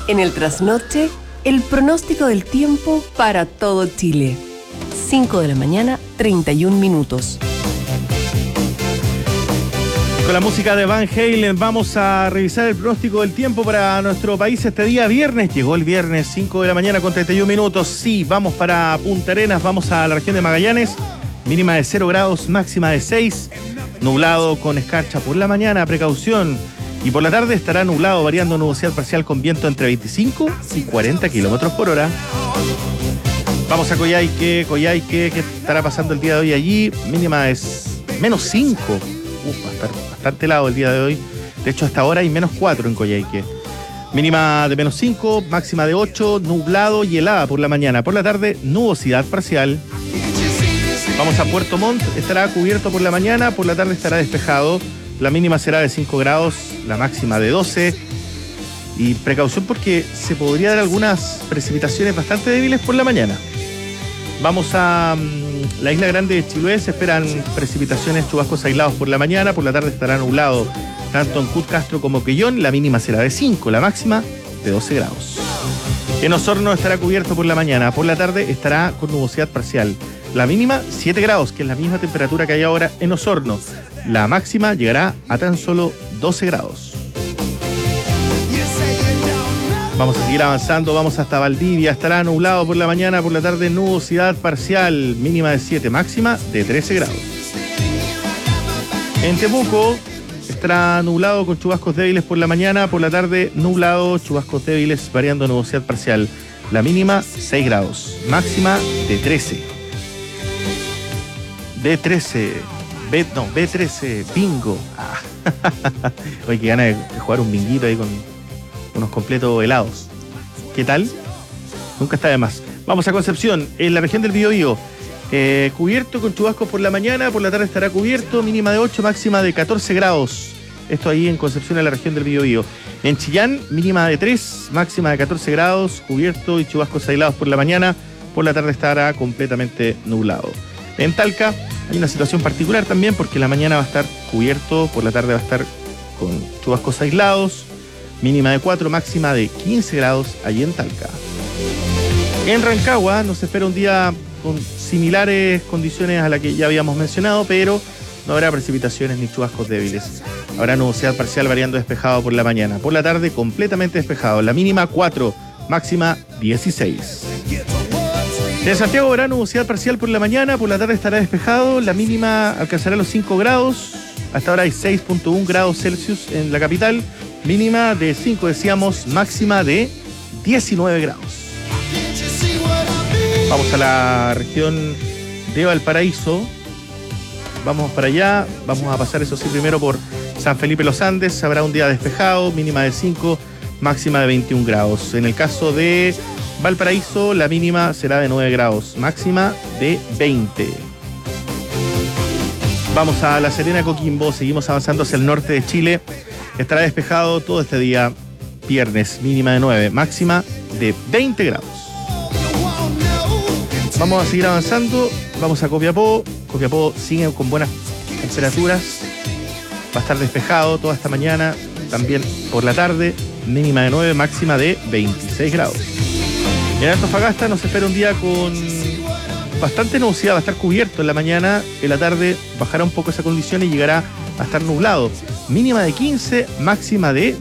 En el trasnoche, el pronóstico del tiempo para todo Chile. 5 de la mañana, 31 minutos. Con la música de Van Halen vamos a revisar el pronóstico del tiempo para nuestro país este día viernes. Llegó el viernes, 5 de la mañana con 31 minutos. Sí, vamos para Punta Arenas, vamos a la región de Magallanes. Mínima de 0 grados, máxima de 6. Nublado con escarcha por la mañana, precaución. Y por la tarde estará nublado, variando nubosidad parcial con viento entre 25 y 40 kilómetros por hora. Vamos a Coyhaique, ¿qué estará pasando el día de hoy allí? Mínima es menos 5. Va a estar bastante helado el día de hoy. De hecho, hasta ahora hay menos 4 en Coyhaique. Mínima de menos 5, máxima de 8, nublado y helada por la mañana. Por la tarde, nubosidad parcial. Vamos a Puerto Montt, estará cubierto por la mañana, por la tarde estará despejado. La mínima será de 5 grados, la máxima de 12. Y precaución porque se podría dar algunas precipitaciones bastante débiles por la mañana. Vamos a la Isla Grande de Chiloé, se esperan precipitaciones, chubascos aislados por la mañana, por la tarde estará nublado tanto en Cut Castro como Quellón, la mínima será de 5, la máxima de 12 grados. En Osorno estará cubierto por la mañana, por la tarde estará con nubosidad parcial. La mínima 7 grados, que es la misma temperatura que hay ahora en Osorno. La máxima llegará a tan solo 12 grados. Vamos a seguir avanzando, vamos hasta Valdivia, estará nublado por la mañana, por la tarde nubosidad parcial, mínima de 7, máxima de 13 grados. En Temuco estará nublado con chubascos débiles por la mañana, por la tarde nublado, chubascos débiles variando nubosidad parcial. La mínima 6 grados, máxima de 13. B13, bingo. Oye, qué ganas de jugar un binguito ahí con unos completos helados. ¿Qué tal? Nunca está de más. Vamos a Concepción, en la región del Biobío. Cubierto con chubascos por la mañana, por la tarde estará cubierto, mínima de 8, máxima de 14 grados. Esto ahí en Concepción, en la región del Biobío. En Chillán, mínima de 3, máxima de 14 grados, cubierto y chubascos aislados por la mañana, por la tarde estará completamente nublado. En Talca hay una situación particular también porque la mañana va a estar cubierto, por la tarde va a estar con chubascos aislados, mínima de 4, máxima de 15 grados allí en Talca. En Rancagua nos espera un día con similares condiciones a la que ya habíamos mencionado, pero no habrá precipitaciones ni chubascos débiles. Habrá nubosidad parcial variando despejado por la mañana. Por la tarde completamente despejado. La mínima 4, máxima 16. En Santiago habrá nubosidad parcial por la mañana, por la tarde estará despejado, la mínima alcanzará los 5 grados, hasta ahora hay 6.1 grados Celsius en la capital, mínima de 5 decíamos, máxima de 19 grados. Vamos a la región de Valparaíso, vamos para allá, vamos a pasar eso sí primero por San Felipe Los Andes, habrá un día despejado, mínima de 5, máxima de 21 grados. En el caso de Valparaíso, la mínima será de 9 grados, máxima de 20. Vamos a La Serena, Coquimbo, seguimos avanzando hacia el norte de Chile. Estará despejado todo este día, viernes, mínima de 9, máxima de 20 grados. Vamos a seguir avanzando, vamos a Copiapó. Copiapó sigue con buenas temperaturas, va a estar despejado toda esta mañana, también por la tarde, mínima de 9, máxima de 26 grados. En Antofagasta nos espera un día con bastante nubosidad, va a estar cubierto en la mañana, en la tarde bajará un poco esa condición y llegará a estar nublado. Mínima de 15, máxima de